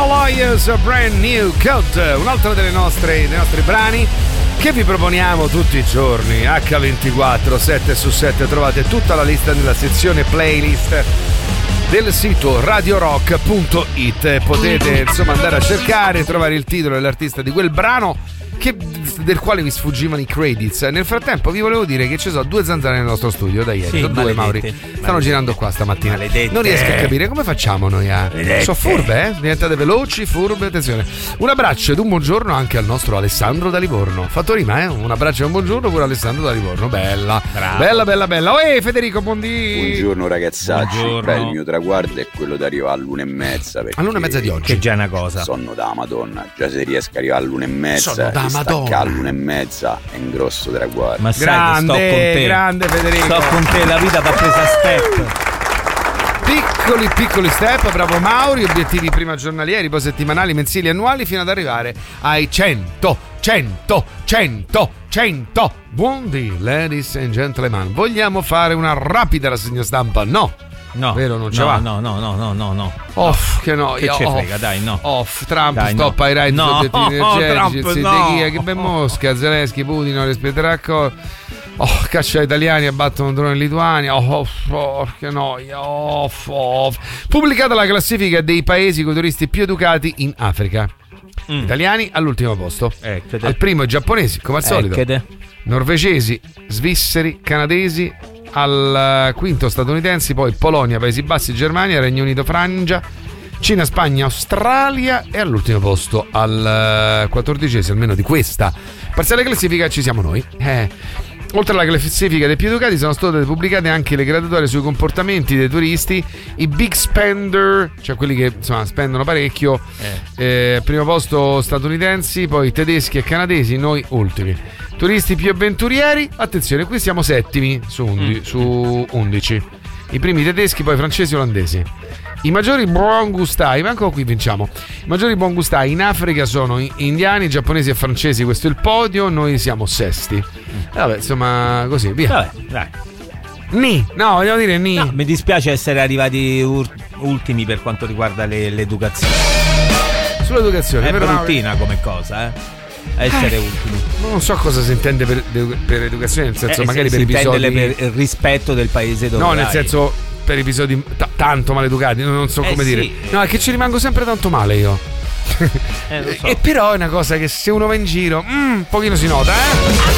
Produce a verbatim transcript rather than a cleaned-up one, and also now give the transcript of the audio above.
Himalayas Brand New Cult, un altro delle nostre, dei nostri brani che vi proponiamo tutti i giorni. acca ventiquattro, sette su sette, trovate tutta la lista nella sezione playlist del sito radio rock punto it. Potete insomma andare a cercare, trovare il titolo dell'artista di quel brano che, del quale vi sfuggivano i credits. Nel frattempo vi volevo dire che ci sono due zanzare nel nostro studio da ieri, sì, sono due, Mauri, stanno maledette. girando qua stamattina. Maledette. Non riesco a capire come facciamo noi a... Sono furbe, eh? Diventate veloci, furbe, attenzione. Un abbraccio ed un buongiorno anche al nostro Alessandro da Livorno. Fatto rima, eh? Un abbraccio e un buongiorno pure Alessandro da Livorno. Bella, Bravo. bella, bella, bella. Ehi Federico, buondì. Buongiorno ragazzacci. Buongiorno. Beh, il mio traguardo è quello di arrivare all'una e mezza. All'una e mezza di oggi. Che già è una cosa. Sonno da Madonna. Già se riesco a arrivare all'una e mezza. Sonno da Madonna. All'una e mezza è un grosso traguardo. Ma sai, grande, sto con te. grande Federico. Sto con te, la vita va presa a step. Piccoli piccoli step, bravo Mauri, obiettivi prima giornalieri, poi settimanali, mensili, annuali, fino ad arrivare ai cento, cento, cento, cento. Buondì, ladies and gentlemen, vogliamo fare una rapida rassegna stampa? No. No, vero, non ce no, va? No, no, no, no, no, no. Off, che noia. Che ce off, frega, dai, no. Off, Trump, dai, stop no. ai right no, obiettivi energetici, Trump, Zedechia, no. che ben mosca, Zelensky, Putin, non rispetterà accordi. Oh, caccia italiani, abbattono droni in Lituania. Oh, oh, che noia. Oh, oh. Pubblicata la classifica dei paesi con i turisti più educati in Africa. Mm. Italiani all'ultimo posto. Eccede. Al primo i giapponesi, come al solito. Eccede. Norvegesi, svizzeri, canadesi. Al quinto statunitensi, poi Polonia, Paesi Bassi, Germania, Regno Unito, Francia, Cina, Spagna, Australia e all'ultimo posto, al quattordicesimo almeno di questa parziale classifica, ci siamo noi. Eh. Oltre alla classifica dei più educati sono state pubblicate anche le graduatorie sui comportamenti dei turisti, i big spender, cioè quelli che insomma spendono parecchio. Eh. Eh, primo posto statunitensi, poi tedeschi e canadesi, noi ultimi. Turisti più avventurieri, attenzione, qui siamo settimi su, undi- mm. su undici. I primi tedeschi, poi francesi e olandesi. I maggiori buon gustai, ma anche qui vinciamo. I maggiori buon gustai in Africa sono indiani, giapponesi e francesi, questo è il podio, noi siamo sesti. Mm. Vabbè, insomma, così, via. Vabbè, dai. Ni, no, vogliamo dire ni. No, mi dispiace essere arrivati ur- ultimi per quanto riguarda le- l'educazione. Sull'educazione, è però bruttina come cosa, eh. Essere eh, ultimi. Non so cosa si intende per, per educazione, nel senso eh, magari si, per si episodi per il rispetto del paese dove no, vai. nel senso per episodi t- tanto maleducati, non so eh, come sì. dire. No, è che ci rimango sempre tanto male io. Eh, lo so. E però è una cosa che se uno va in giro, mm, un pochino si nota, eh?